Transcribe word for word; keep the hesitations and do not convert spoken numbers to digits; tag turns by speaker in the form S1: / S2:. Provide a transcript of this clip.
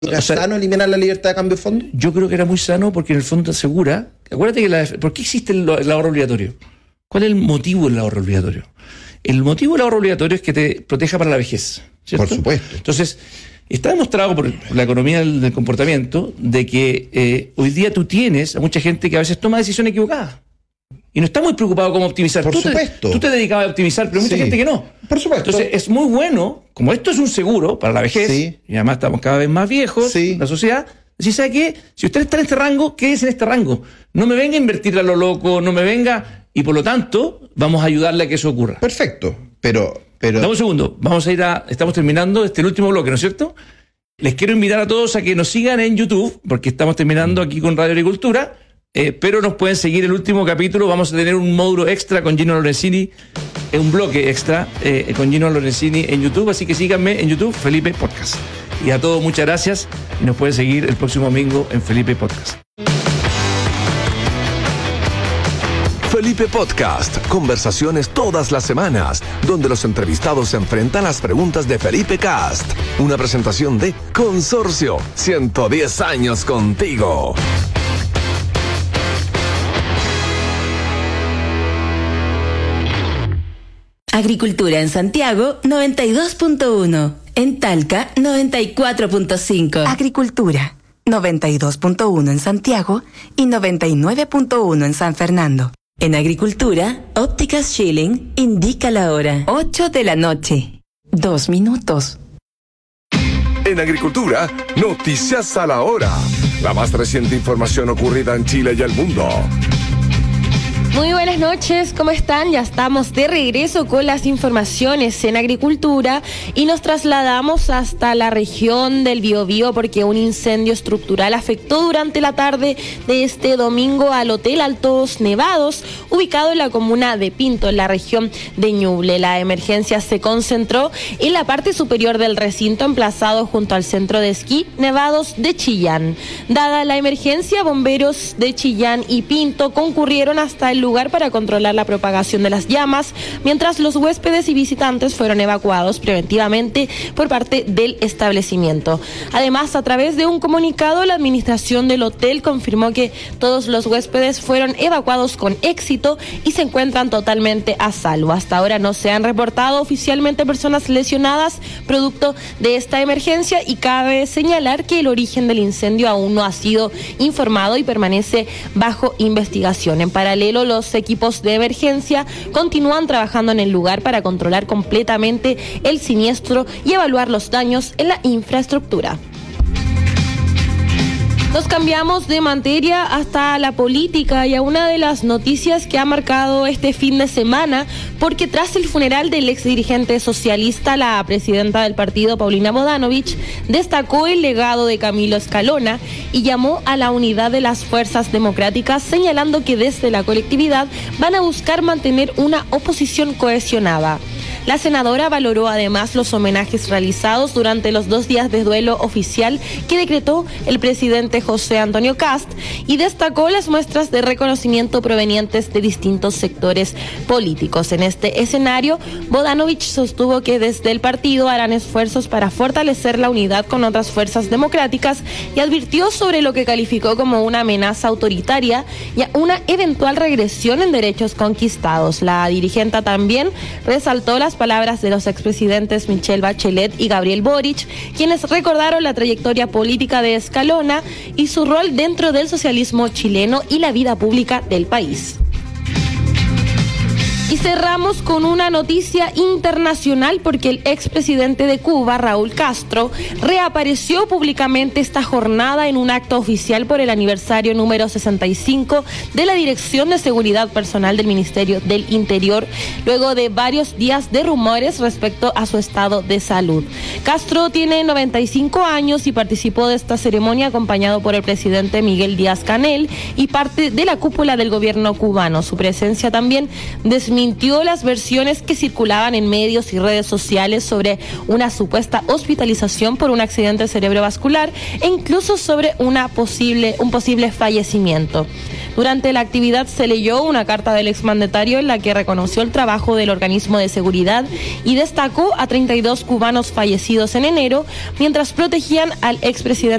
S1: ¿Era o sea, sano eliminar la libertad de cambio de fondo?
S2: Yo creo que era muy sano porque en el fondo te asegura. Acuérdate que la, ¿por qué existe el, el ahorro obligatorio? ¿Cuál es el motivo del ahorro obligatorio? El motivo del ahorro obligatorio es que te proteja para la vejez, ¿cierto?
S1: Por supuesto.
S2: Entonces, está demostrado por la economía del, del comportamiento de que eh, hoy día tú tienes a mucha gente que a veces toma decisiones equivocadas. Y no está muy preocupado cómo optimizar.
S1: Por
S2: tú
S1: supuesto.
S2: Te, tú te dedicabas a optimizar, pero hay mucha
S1: sí.
S2: gente que no.
S1: Por supuesto.
S2: Entonces, es muy bueno, como esto es un seguro para la vejez,
S1: sí.
S2: y además estamos cada vez más viejos,
S1: sí.
S2: la sociedad, si sabe qué, si usted está en este rango, quédese en este rango. No me venga a invertir a lo loco, no me venga, y por lo tanto, vamos a ayudarle a que eso ocurra.
S1: Perfecto, pero... pero...
S2: Dame un segundo, vamos a ir a, estamos terminando este el último bloque, ¿no es cierto? Les quiero invitar a todos a que nos sigan en YouTube, porque estamos terminando aquí con Radio Agricultura. Eh, pero nos pueden seguir el último capítulo. Vamos a tener un módulo extra con Gino Lorenzini, eh, un bloque extra eh, con Gino Lorenzini en YouTube. Así que síganme en YouTube, Felipe Podcast. Y a todos muchas gracias y nos pueden seguir el próximo domingo en Felipe Podcast.
S3: Felipe Podcast, conversaciones todas las semanas, donde los entrevistados se enfrentan a las preguntas de Felipe Cast. Una presentación de Consorcio, ciento diez años contigo.
S4: Agricultura en Santiago noventa y dos punto uno, en Talca noventa y cuatro punto cinco.
S5: Agricultura noventa y dos punto uno en Santiago y noventa y nueve punto uno en San Fernando.
S4: En Agricultura, Ópticas Schilling indica la hora.
S5: ocho de la noche, dos minutos.
S3: En Agricultura, noticias a la hora. La más reciente información ocurrida en Chile y el mundo.
S6: Muy buenas noches, ¿cómo están? Ya estamos de regreso con las informaciones en Agricultura y nos trasladamos hasta la región del Biobío porque un incendio estructural afectó durante la tarde de este domingo al Hotel Altos Nevados, ubicado en la comuna de Pinto, en la región de Ñuble. La emergencia se concentró en la parte superior del recinto emplazado junto al centro de esquí Nevados de Chillán. Dada la emergencia, bomberos de Chillán y Pinto concurrieron hasta el lugar para controlar la propagación de las llamas, mientras los huéspedes y visitantes fueron evacuados preventivamente por parte del establecimiento. Además, a través de un comunicado, la administración del hotel confirmó que todos los huéspedes fueron evacuados con éxito y se encuentran totalmente a salvo. Hasta ahora no se han reportado oficialmente personas lesionadas producto de esta emergencia y cabe señalar que el origen del incendio aún no ha sido informado y permanece bajo investigación. En paralelo, los equipos de emergencia continúan trabajando en el lugar para controlar completamente el siniestro y evaluar los daños en la infraestructura. Nos cambiamos de materia hasta la política y a una de las noticias que ha marcado este fin de semana, porque tras el funeral del ex dirigente socialista, la presidenta del partido, Paulina Bodanovich, destacó el legado de Camilo Escalona y llamó a la unidad de las fuerzas democráticas, señalando que desde la colectividad van a buscar mantener una oposición cohesionada. La senadora valoró además los homenajes realizados durante los dos días de duelo oficial que decretó el presidente José Antonio Kast y destacó las muestras de reconocimiento provenientes de distintos sectores políticos. En este escenario, Bodanovich sostuvo que desde el partido harán esfuerzos para fortalecer la unidad con otras fuerzas democráticas y advirtió sobre lo que calificó como una amenaza autoritaria y una eventual regresión en derechos conquistados. La dirigente también resaltó las palabras de los expresidentes Michelle Bachelet y Gabriel Boric, quienes recordaron la trayectoria política de Escalona y su rol dentro del socialismo chileno y la vida pública del país. Y cerramos con una noticia internacional porque el expresidente de Cuba, Raúl Castro, reapareció públicamente esta jornada en un acto oficial por el aniversario número sesenta y cinco de la Dirección de Seguridad Personal del Ministerio del Interior, luego de varios días de rumores respecto a su estado de salud. Castro tiene noventa y cinco años y participó de esta ceremonia acompañado por el presidente Miguel Díaz-Canel y parte de la cúpula del gobierno cubano. Su presencia también desmintió desmintió las versiones que circulaban en medios y redes sociales sobre una supuesta hospitalización por un accidente cerebrovascular e incluso sobre una posible, un posible fallecimiento. Durante la actividad se leyó una carta del exmandatario en la que reconoció el trabajo del organismo de seguridad y destacó a treinta y dos cubanos fallecidos en enero mientras protegían al expresidente